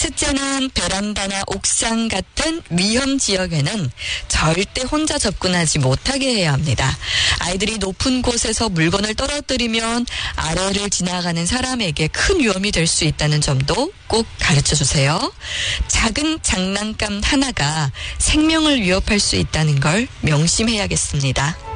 첫째는 베란다나 옥상 같은 위험 지역에는 절대 혼자 접근하지 못하게 해야 합니다. 아이들이 높은 곳에서 물건을 떨어뜨리면 아래를 지나가는 사람에게 큰 위험이 될 수 있다는 점도 꼭 가르쳐 주세요. 작은 장난감 하나가 생명을 위협할 수 있다는 걸 명심해야겠습니다.